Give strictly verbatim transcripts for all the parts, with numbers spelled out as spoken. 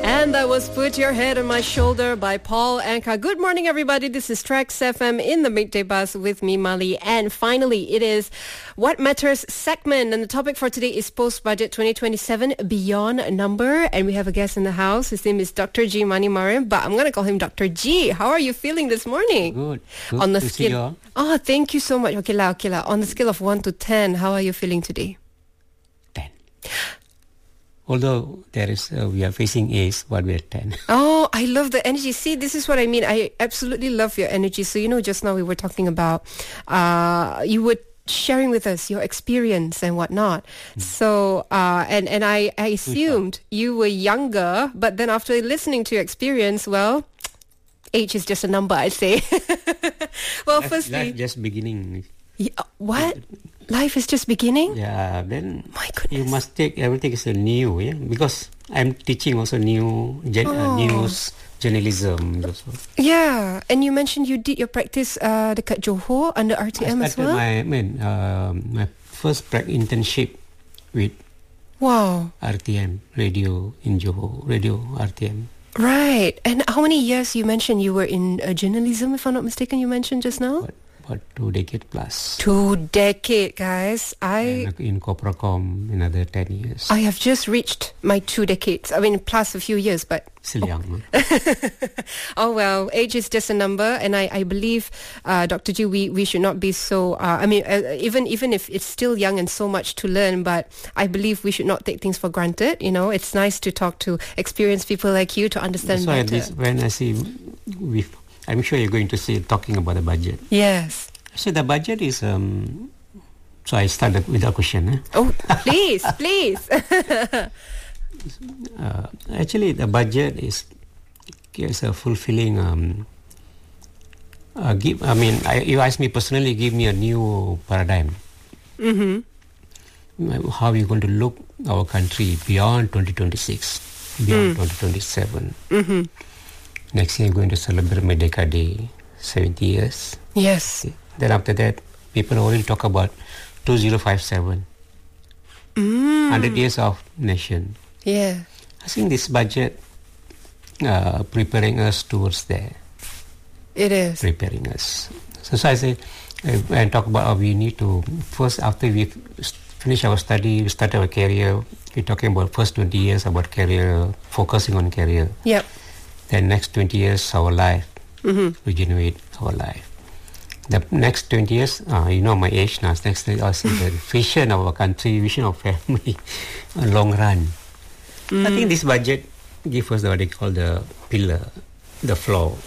And that was Put Your Head on My Shoulder by Paul Anka. Good morning, everybody. This is Trax F M in the Midday Bus with me, Mali. And finally, it is What Matters segment. And the topic for today is Post-Budget twenty twenty-seven Beyond Number. And we have a guest in the house. His name is Doctor G. Manimaran, but I'm going to call him Doctor G. How are you feeling this morning? Good. Good on the to scale, see you all. Oh, thank you so much. Okay, la, okay, la. On the scale of one to ten, how are you feeling today? ten. Although there is, uh, we are facing A's, but we're ten. Oh, I love the energy. See, this is what I mean. I absolutely love your energy. So, you know, just now we were talking about, uh, you were sharing with us your experience and whatnot. Mm. So, uh, and, and I, I assumed you were younger, but then after listening to your experience, well, age is just a number, I'd say. Well, Life, firstly... life just beginning. Yeah, what? Life is just beginning? Yeah, then My goodness. you must take everything as a new, yeah? Because I'm teaching also new gen- Oh. uh, news journalism. Also. Yeah, and you mentioned you did your practice uh, dekat Johor under R T M I as started well? my, I mean, um my first prac internship with Wow. R T M, radio in Johor, radio R T M. Right. And how many years you mentioned you were in uh, journalism, if I'm not mistaken, you mentioned just now? What, what, two decades plus. Two decade, guys. I And in Copracom, another ten years. I have just reached my two decades. I mean, plus a few years, but... Still young. Huh? Oh, well, age is just a number. And I, I believe, uh, Doctor G, we, we should not be so... Uh, I mean, uh, even even if it's still young and so much to learn, but I believe we should not take things for granted. You know, it's nice to talk to experienced people like you to understand That's why better. this, when I see... With, I'm sure you're going to see talking about the budget. Yes. So the budget is... Um, so I started with a question. Eh? Oh, please, please. Uh, actually, the budget is, is a fulfilling... Um, uh, give, I mean, I, you asked me personally, give me a new paradigm. Mm-hmm. How are you going to look our country beyond twenty twenty-six, beyond mm. twenty twenty-seven? Mm-hmm. Next year, you're going to celebrate Merdeka Day, seventy years. Yes. Then after that, people already talk about two thousand fifty-seven, Mm. one hundred years of nation. Yeah. I think this budget uh, preparing us towards there. It is. Preparing us. So, so I say, uh, and talk about how we need to, first after we finish our study, we start our career, we're talking about first twenty years about career, focusing on career. Yep. Then next twenty years, our life, Mm-hmm. regenerate our life. The next twenty years, uh, you know my age now, next year also the vision of our country, vision of family, a long run. Mm. I think this budget gives us what they call the pillar, the floor.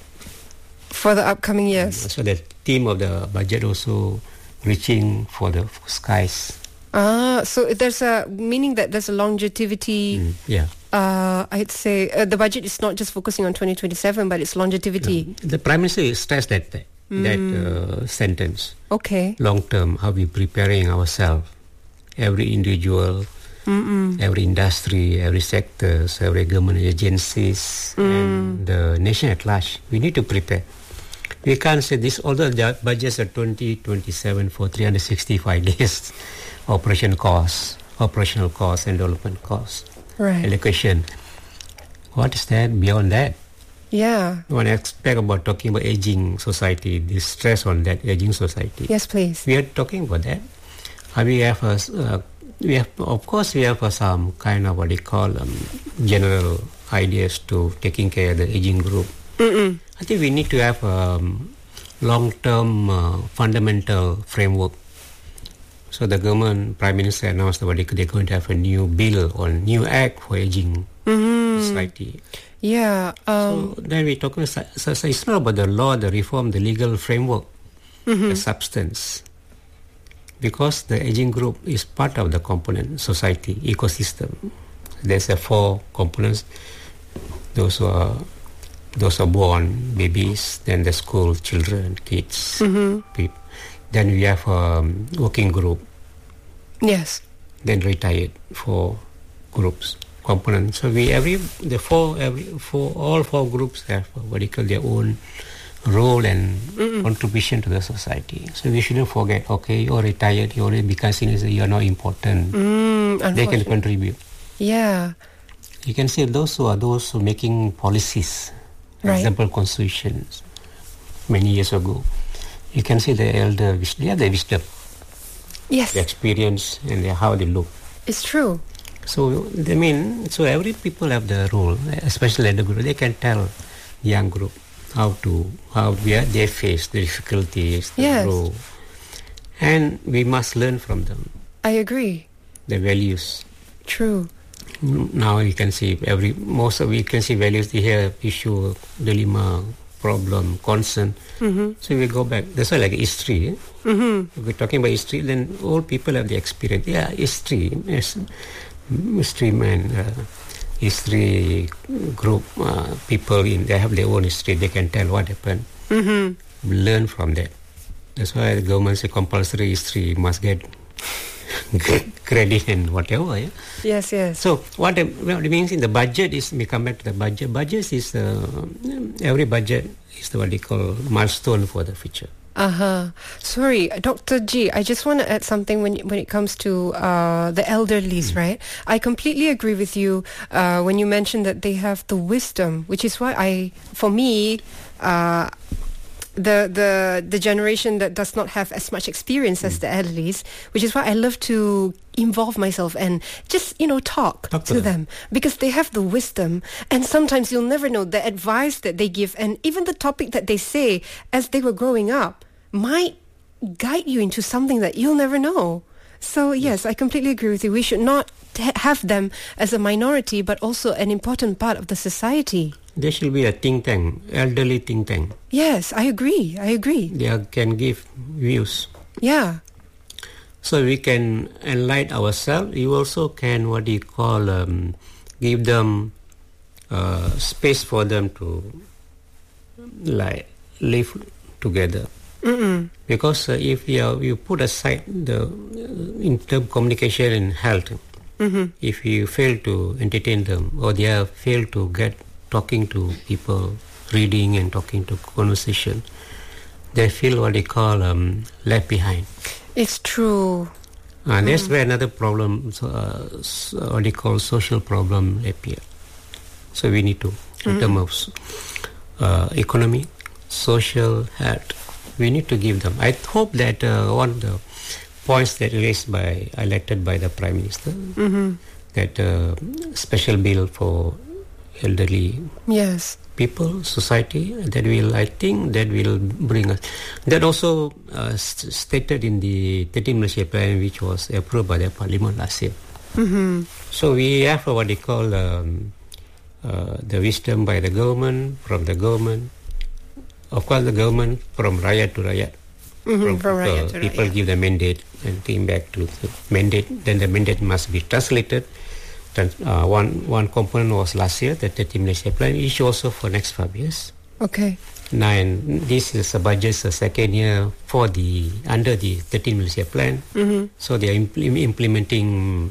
For the upcoming years. So the theme of the budget also reaching for the skies. Ah, so there's a meaning that there's a longevity. Mm, yeah. Uh, I'd say uh, the budget is not just focusing on twenty twenty-seven, but it's longevity. No, the Prime Minister stressed that that, mm. that uh, sentence. Okay. Long term, how we preparing ourselves, every individual, Mm-mm. every industry, every sectors, every government agencies, mm. and the nation at large. We need to prepare. We can't say this, although the budgets are twenty twenty-seven for three hundred sixty-five days, operation costs, operational costs and development costs, right. allocation. What is that beyond that? Yeah. When I expect about talking about aging society, the stress on that aging society. Yes, please. We are talking about that. Uh, we have, a, uh, we have, of course, we have uh, some kind of what they call um, general ideas to taking care of the aging group. Mm-mm. I think we need to have a um, long-term uh, fundamental framework. So the government, Prime Minister announced that they're going to have a new bill or new act for aging mm-hmm. society. Yeah. Um, so then we're talking, so, so it's not about the law, the reform, the legal framework, mm-hmm. the substance. Because the aging group is part of the component society ecosystem. There's a four components. Those who are those are born, babies, then the school, children, kids, mm-hmm. people. Then we have a um, working group. Yes. Then retired four groups, components. So we every the four every four all four groups have what they call their own role and Mm-mm. contribution to the society. So we shouldn't forget. Okay, you're retired. You already become senior. You're not important. Mm, they can contribute. Yeah. You can see those who are those who making policies, for Right. example, constitutions, many years ago. You can see the elder, they have the wisdom, Yes, the experience, and the, how they look. it's true. So, I mean, so every people have the role, especially elder group. They can tell young group how to, how we are, they face the difficulties, the Yes. grow. And we must learn from them, I agree. the values. True. Now you can see every, most of, we can see values, they have issue, dilemma, problem, concern. Mm-hmm. So we go back. That's why like history. Eh? Mm-hmm. If we're talking about history, then all people have the experience. Yeah, history, yes, history man, uh, history group, uh, people, in they have their own history. They can tell what happened. Mm-hmm. Learn from that. That's why the government say compulsory history must get credit and whatever. Yeah? Yes, yes. So what it, what it means in the budget is, we come back to the budget. Budget is, uh, every budget is the, what they call milestone for the future. Uh-huh. Sorry, Doctor G, I just want to add something when when it comes to uh, the elderlies, right? I completely agree with you uh, when you mentioned that they have the wisdom, which is why I, for me, uh, the the the generation that does not have as much experience as the elderlies, which is why I love to involve myself and just, you know, talk, Talk to, to them. because they have the wisdom, and sometimes you'll never know the advice that they give, and even the topic that they say as they were growing up might guide you into something that you'll never know. So yes, I completely agree with you. We should not t- have them as a minority, but also an important part of the society. There should be a think tank, elderly think tank. Yes, I agree. I agree. They are, can give views. Yeah. So we can enlighten ourselves. You also can, what do you call, um, give them uh, space for them to like live together. Mm-mm. Because uh, if you, are, you put aside the uh, in term communication and health, Mm-hmm. if you fail to entertain them, or they have failed to get talking to people, reading and talking to conversation, they feel what they call um, left behind. It's true. And that's where another problem, so, uh, so what they call social problem appear. So we need to, in Mm-hmm. terms of uh, economy, social, health, we need to give them. I hope that uh, one of the points that raised by, highlighted by the Prime Minister, Mm-hmm. that uh, special bill for elderly Yes. people, society, that will, I think, that will bring us. That also uh, st- stated in the thirteen Malaysia Plan, which was approved by the Parliament last year. Mm-hmm. So we have what they call um, uh, the wisdom by the government, from the government. Of course, the government from rakyat to rakyat. Mm-hmm. From people, rakyat to people rakyat. give the mandate and came back to the mandate. Then the mandate must be translated. Trans- uh, one one component was last year, the thirteen Malaysia Plan, is also for next five years. Okay. Nine. This is a budget, the second year for the under the thirteen Malaysia Plan. Mm-hmm. So they are impl- implementing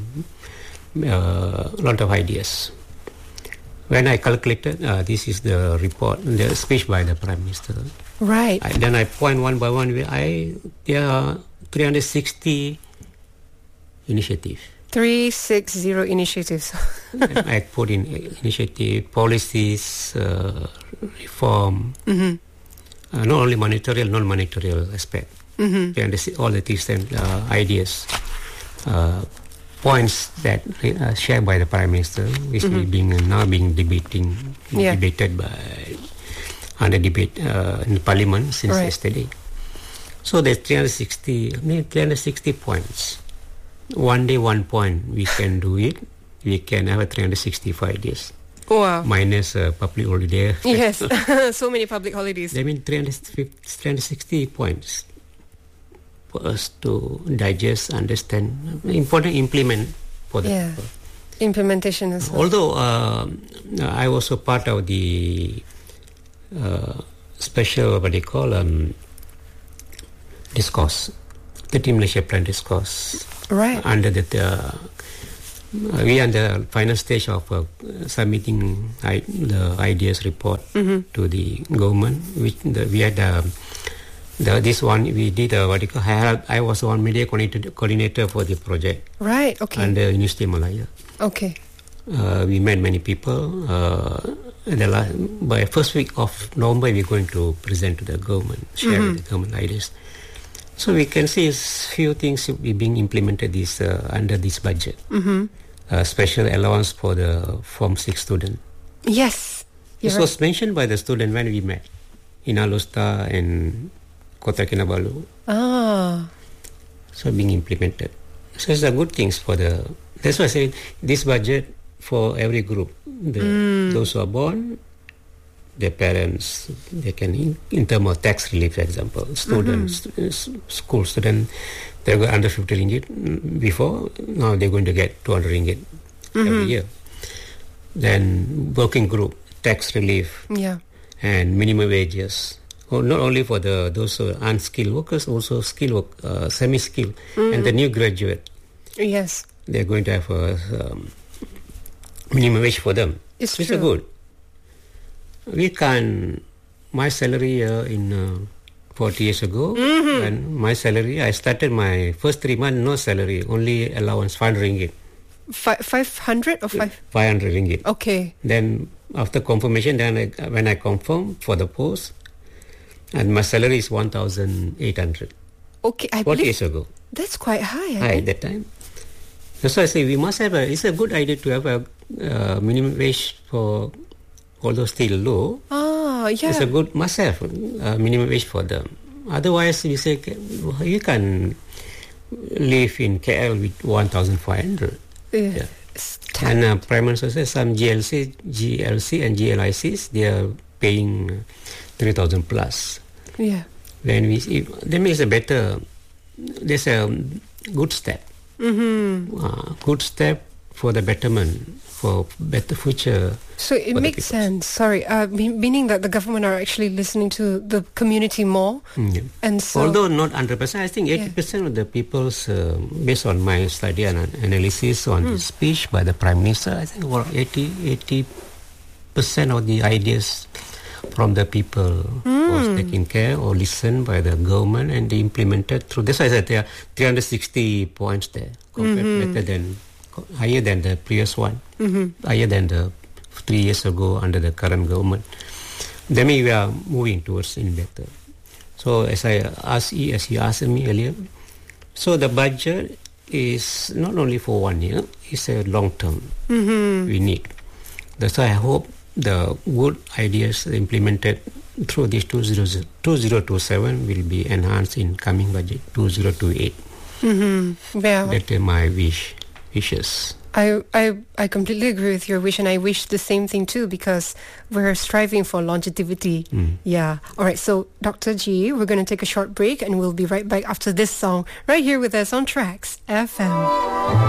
uh, a lot of ideas. When I calculated, uh, this is the report, the speech by the Prime Minister. Right. I, then I point one by one. I there are three hundred sixty initiatives. three sixty initiatives. I put in initiative, policies, uh, reform, Mm-hmm. uh, not only monetary, non-monetary aspect. Mm-hmm. And this, all the different uh, ideas, uh, points that uh, shared by the Prime Minister, which is Mm-hmm. being uh, now being debating, Yeah. debated by under debate uh, in Parliament since Right. yesterday. So there's three hundred sixty, I mean, three hundred sixty points. One day, one point, we can do it. We can have a three hundred sixty-five days, Wow. minus uh, public holiday. Yes. So many public holidays. I mean, three hundred sixty points for us to digest, understand, important implement for the Yeah. people. Implementation as well. Although uh, I was a part of the uh, special, what they call, um, discourse, the Team Malaysia Plan discourse. Right. Under the, uh, we are in the final stage of uh, submitting I, the ideas report Mm-hmm. to the government. Which the, we had uh, the, this one we did uh, what you call, I, I was one media coordinator, coordinator for the project Right. Okay. under University of Malaya. Okay. Uh, we met many people. Uh, the last, by first week of November, we're going to present to the government, share mm-hmm. with the government ideas. So we can see few things being implemented this uh, under this budget. Mm-hmm. Uh, special allowance for the Form six student. Yes. This right. was mentioned by the student when we met in Alusta and Kota Kinabalu. Ah. So being implemented. So it's a good things for the... That's why I say this budget for every group. The, mm. Those who are born, their parents, they can, in, in terms of tax relief, for example, students, mm-hmm. st- school students, they were under fifty ringgit before, now they're going to get two hundred ringgit mm-hmm. every year. Then working group, tax relief, yeah. and minimum wages. Oh, not only for the those uh, unskilled workers, also skilled work, uh, semi-skilled, mm-hmm. and the new graduate. Yes. They're going to have a um, minimum wage for them. It's It's true. a good. We can, my salary uh, in uh, forty years ago, mm-hmm. and my salary, I started my first three months, no salary, only allowance, five hundred ringgit. Fi- five hundred or five? five hundred ringgit. Okay. Then after confirmation, then I, when I confirm for the post, and my salary is one thousand eight hundred. Okay, I forty believe years ago. that's quite high. I High think. at that time. That's why I say we must have a, it's a good idea to have a uh, minimum wage for, although still low, Ah, yeah. it's a good must have uh, minimum wage for them. Otherwise, we say you can live in K L with one thousand five hundred. Yeah. Yeah. And uh, Prime Minister says some G L C, G L C and G L I Cs, they are paying three thousand plus. Yeah. Then we see, that means a better, there's a good step. Mm-hmm. Uh, good step for the betterment, for better future. So it makes sense. Sorry, uh, me- meaning that the government are actually listening to the community more, Mm, yeah. and so although not one hundred percent, I think eighty percent yeah. of the people's, uh, based on my study and analysis on mm. the speech by the Prime Minister, I think about eighty percent of the ideas from the people mm. was taken care or listened by the government and they implemented through. That's why I said there are three hundred sixty points there, compared mm-hmm. better than, higher than the previous one, mm-hmm. higher than the three years ago under the current government. Then we are moving towards in better. So as I asked, as you asked me earlier, so the budget is not only for one year, it's a long term Mm-hmm. we need. That's why I hope the good ideas implemented through this two thousand twenty-seven will be enhanced in coming budget two thousand twenty-eight. Mm-hmm. Yeah. That is my wish, wishes. I, I I completely agree with your wish, and I wish the same thing too, because we're striving for longevity. Mm. Yeah. All right. So, Doctor G, we're going to take a short break, and we'll be right back after this song right here with us on Tracks F M.